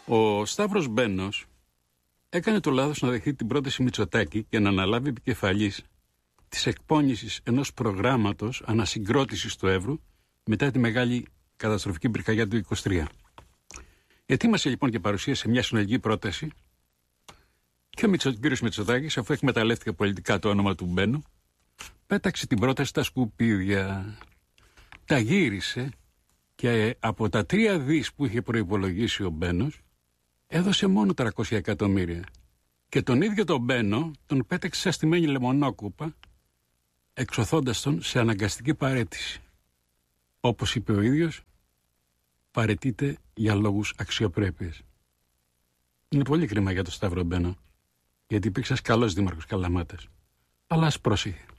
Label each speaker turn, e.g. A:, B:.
A: Ο Σταύρος Μπένος έκανε το λάθος να δεχτεί την πρόταση Μητσοτάκη και να αναλάβει επικεφαλής της εκπόνησης ενός προγράμματος ανασυγκρότησης του εύρου μετά τη μεγάλη καταστροφική πυρκαγιά του 23. Ετοίμασε λοιπόν και παρουσίασε μια συνολική πρόταση και ο κύριος Μητσοτάκης, αφού εκμεταλλεύτηκε πολιτικά το όνομα του Μπένο, πέταξε την πρόταση στα σκουπίδια. Τα γύρισε και από τα 3 δις που είχε προϋπολογίσει ο Μπένος έδωσε μόνο 300 εκατομμύρια. Και τον ίδιο τον Μπένο τον πέταξε σαν στημένη λεμονόκουπα, εξωθώντας τον σε αναγκαστική παραίτηση. Όπως είπε ο ίδιος, παραιτείται για λόγους αξιοπρέπειας. Είναι πολύ κρίμα για τον Σταύρο Μπένο, γιατί υπήρξε ένας καλός δήμαρχος Καλαμάτας. Αλλά ας πρόσεχε.